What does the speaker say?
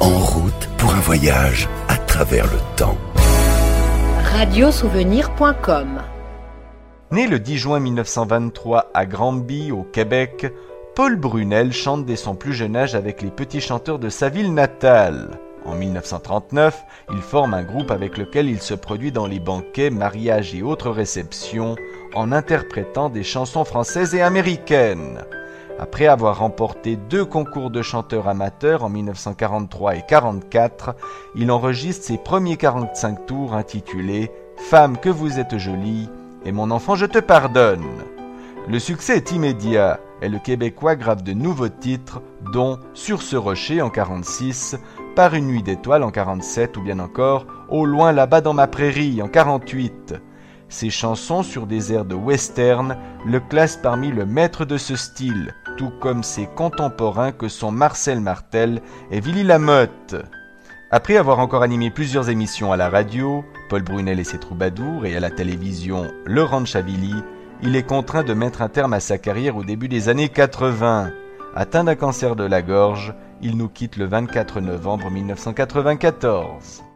En route pour un voyage à travers le temps. Radiosouvenir.com. Né le 10 juin 1923 à Granby, au Québec, Paul Brunel chante dès son plus jeune âge avec les petits chanteurs de sa ville natale. En 1939, il forme un groupe avec lequel il se produit dans les banquets, mariages et autres réceptions en interprétant des chansons françaises et américaines. Après avoir remporté 2 concours de chanteurs amateurs en 1943 et 1944, il enregistre ses premiers 45 tours intitulés « Femme que vous êtes jolie » et « Mon enfant je te pardonne ». Le succès est immédiat et le Québécois grave de nouveaux titres dont « Sur ce rocher » en 1946, « Par une nuit d'étoiles » en 1947 ou bien encore « Au loin là-bas dans ma prairie » en 1948. Ses chansons sur des airs de western le classent parmi le maître de ce style, tout comme ses contemporains que sont Marcel Martel et Willy Lamotte. Après avoir encore animé plusieurs émissions à la radio, Paul Brunel et ses troubadours, et à la télévision, Laurent Chavili, il est contraint de mettre un terme à sa carrière au début des années 80. Atteint d'un cancer de la gorge, il nous quitte le 24 novembre 1994.